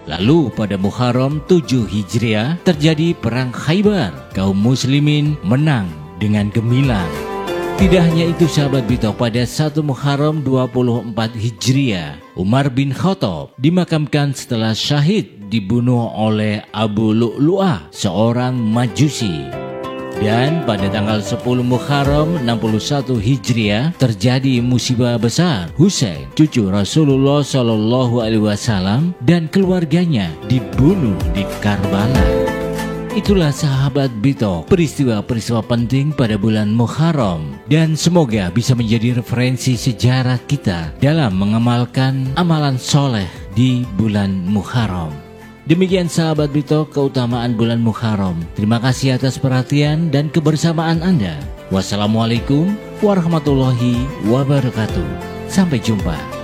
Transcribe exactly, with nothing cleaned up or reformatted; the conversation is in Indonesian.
Lalu pada Muharram tujuh Hijriah terjadi perang Khaybar. Kaum muslimin menang dengan gemilang. Tidak hanya itu sahabat Bito, pada satu Muharram dua puluh empat Hijriah, Umar bin Khattab dimakamkan setelah syahid dibunuh oleh Abu Lu'lu'ah, seorang Majusi. Dan pada tanggal sepuluh Muharram enam puluh satu Hijriah terjadi musibah besar. Husain, cucu Rasulullah Shallallahu Alaihi Wasallam, dan keluarganya dibunuh di Karbala. Itulah sahabat Bito, peristiwa-peristiwa penting pada bulan Muharram, dan semoga bisa menjadi referensi sejarah kita dalam mengamalkan amalan soleh di bulan Muharram. Demikian sahabat Bito, keutamaan bulan Muharram. Terima kasih atas perhatian dan kebersamaan Anda. Wassalamualaikum warahmatullahi wabarakatuh. Sampai jumpa.